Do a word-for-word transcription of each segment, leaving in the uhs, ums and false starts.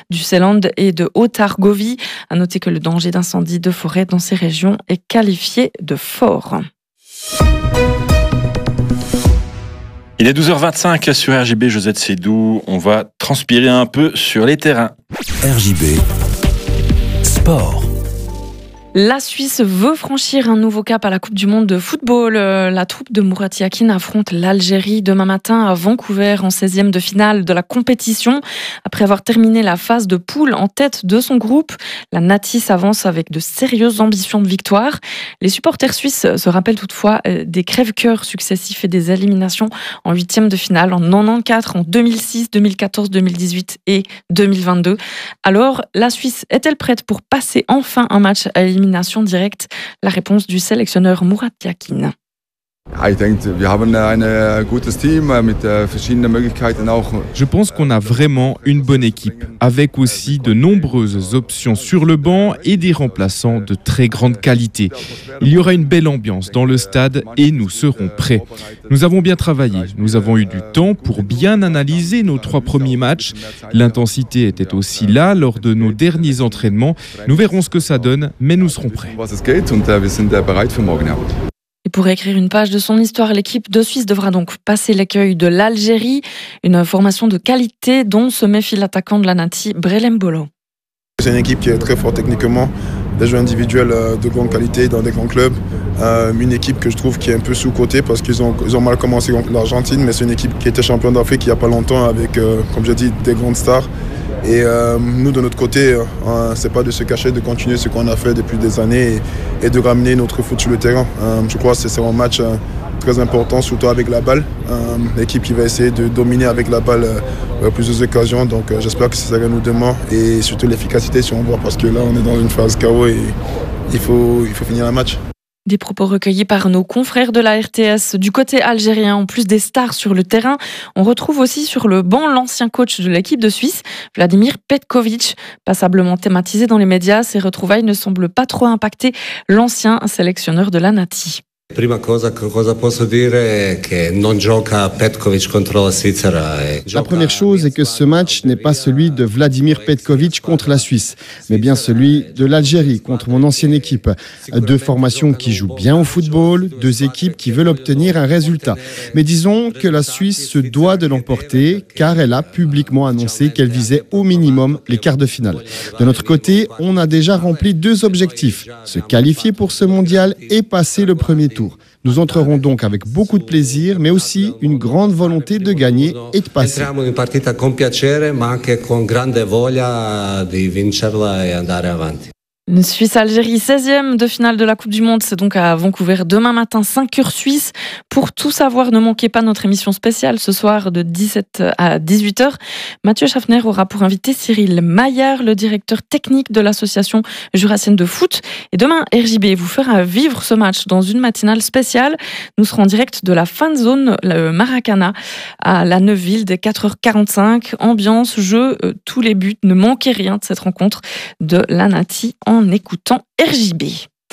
du Seeland et de Haute-Argovie. À noter que le danger d'incendie de forêt dans ces régions est qualifié de fort. Il est douze heures vingt-cinq sur R J B, Josette Sédou. On va transpirer un peu sur les terrains. R J B Sport. La Suisse veut franchir un nouveau cap à la Coupe du Monde de football. La troupe de Murat Yakin affronte l'Algérie demain matin à Vancouver en seizième de finale de la compétition. Après avoir terminé la phase de poule en tête de son groupe, la Nati s'avance avec de sérieuses ambitions de victoire. Les supporters suisses se rappellent toutefois des crève-cœurs successifs et des éliminations en huitième de finale en quatre-vingt-quatorze, en deux mille six, deux mille quatorze, deux mille dix-huit et deux mille vingt-deux. Alors, la Suisse est-elle prête pour passer enfin un match à élimination directe? La réponse du sélectionneur Murat Yakin. Je pense qu'on a vraiment une bonne équipe, avec aussi de nombreuses options sur le banc et des remplaçants de très grande qualité. Il y aura une belle ambiance dans le stade et nous serons prêts. Nous avons bien travaillé, nous avons eu du temps pour bien analyser nos trois premiers matchs. L'intensité était aussi là lors de nos derniers entraînements. Nous verrons ce que ça donne, mais nous serons prêts. Et pour écrire une page de son histoire, l'équipe de Suisse devra donc passer l'accueil de l'Algérie, une formation de qualité dont se méfie l'attaquant de la Nati, Brelem Bolo. C'est une équipe qui est très forte techniquement, des joueurs individuels de grande qualité dans des grands clubs. Euh, une équipe que je trouve qui est un peu sous-cotée parce qu'ils ont, ils ont mal commencé contre l'Argentine, mais c'est une équipe qui était championne d'Afrique il n'y a pas longtemps avec, euh, comme je dis, des grandes stars. Et euh, nous, de notre côté, euh, c'est pas de se cacher, de continuer ce qu'on a fait depuis des années et, et de ramener notre foot sur le terrain. Euh, je crois que c'est un match euh, très important, surtout avec la balle. Euh, l'équipe qui va essayer de dominer avec la balle euh, plusieurs occasions. Donc euh, j'espère que ça sera nous demain et surtout l'efficacité si on voit, parce que là, on est dans une phase K O et il faut, il faut finir le match. Des propos recueillis par nos confrères de la R T S. Du côté algérien, en plus des stars sur le terrain, on retrouve aussi sur le banc l'ancien coach de l'équipe de Suisse, Vladimir Petkovic. Passablement thématisé dans les médias, ces retrouvailles ne semblent pas trop impacter l'ancien sélectionneur de la Nati. Prima cosa cosa posso dire è che non gioca Petkovic contro la Svizzera. La première chose est que ce match n'est pas celui de Vladimir Petkovic contre la Suisse, mais bien celui de l'Algérie contre mon ancienne équipe. Deux formations qui jouent bien au football, deux équipes qui veulent obtenir un résultat. Mais disons que la Suisse se doit de l'emporter car elle a publiquement annoncé qu'elle visait au minimum les quarts de finale. De notre côté, on a déjà rempli deux objectifs, se qualifier pour ce mondial et passer le premier tour. Nous entrerons donc avec beaucoup de plaisir, mais aussi une grande volonté de gagner et de passer. Entriamo in partita con piacere, ma anche con grande voglia di vincerla e andare avanti. Une Suisse-Algérie, seizième de finale de la Coupe du Monde, c'est donc à Vancouver demain matin, cinq heures suisse. Pour tout savoir, ne manquez pas notre émission spéciale ce soir de dix-sept à dix-huit heures. Mathieu Schaffner aura pour invité Cyril Maillard, le directeur technique de l'association jurassienne de foot. Et demain, R J B vous fera vivre ce match dans une matinale spéciale. Nous serons en direct de la fan zone le Maracana à la Neuville dès quatre heures quarante-cinq. Ambiance, jeu, euh, tous les buts. Ne manquez rien de cette rencontre de la Nati en en écoutant R J B.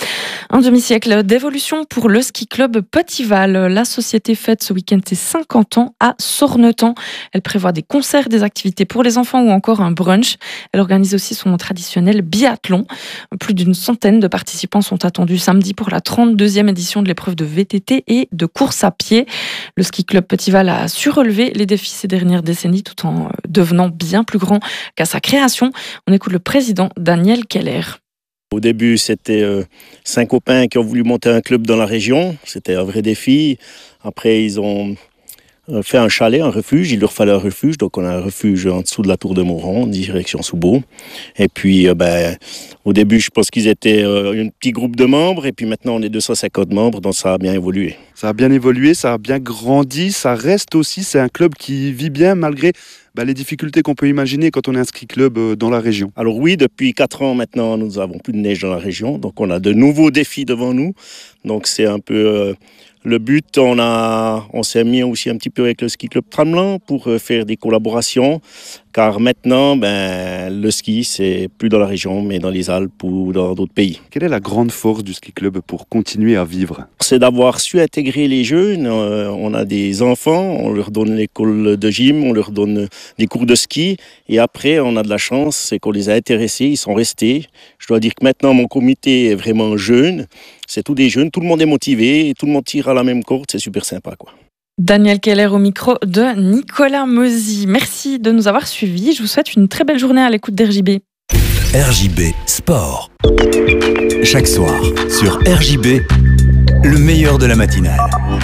Un demi-siècle d'évolution pour le ski club Petitval. La société fête ce week-end ses cinquante ans à Sornetan. Elle prévoit des concerts, des activités pour les enfants ou encore un brunch. Elle organise aussi son traditionnel biathlon. Plus d'une centaine de participants sont attendus samedi pour la trente-deuxième édition de l'épreuve de V T T et de course à pied. Le ski club Petitval a su relever les défis ces dernières décennies tout en devenant bien plus grand qu'à sa création. On écoute le président Daniel Keller. Au début, c'était euh, cinq copains qui ont voulu monter un club dans la région. C'était un vrai défi. Après, ils ont euh, fait un chalet, un refuge. Il leur fallait un refuge. Donc, on a un refuge en dessous de la tour de Moron, direction Soubeau. Et puis, euh, ben, au début, je pense qu'ils étaient euh, un petit groupe de membres. Et puis maintenant, on est deux cent cinquante membres. Donc, ça a bien évolué. Ça a bien évolué, ça a bien grandi. Ça reste aussi, c'est un club qui vit bien malgré... Bah, les difficultés qu'on peut imaginer quand on est un ski club dans la région. Alors oui, depuis quatre ans maintenant, nous n'avons plus de neige dans la région. Donc on a de nouveaux défis devant nous. Donc c'est un peu euh, le but. On, a, on s'est mis aussi un petit peu avec le ski club Tramelin pour euh, faire des collaborations. car maintenant, ben, le ski, c'est plus dans la région, mais dans les Alpes ou dans d'autres pays. Quelle est la grande force du ski club pour continuer à vivre? C'est d'avoir su intégrer les jeunes. Euh, on a des enfants, on leur donne l'école de gym, on leur donne des cours de ski, et après, on a de la chance, c'est qu'on les a intéressés, ils sont restés. Je dois dire que maintenant, mon comité est vraiment jeune. C'est tous des jeunes, tout le monde est motivé, tout le monde tire à la même corde, c'est super sympa, quoi. Daniel Keller au micro de Nicolas Mozy. Merci de nous avoir suivis. Je vous souhaite une très belle journée à l'écoute d'R J B. R J B Sport. Chaque soir, sur R J B, le meilleur de la matinale.